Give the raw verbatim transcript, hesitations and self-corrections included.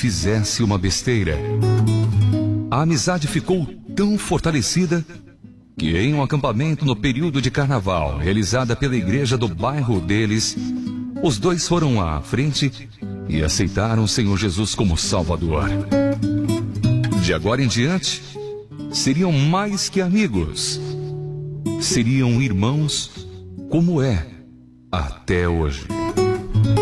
fizesse uma besteira. A amizade ficou tão fortalecida que em um acampamento no período de carnaval, realizada pela igreja do bairro deles, os dois foram à frente e aceitaram o Senhor Jesus como Salvador. De agora em diante, seriam mais que amigos. Seriam irmãos, como é até hoje.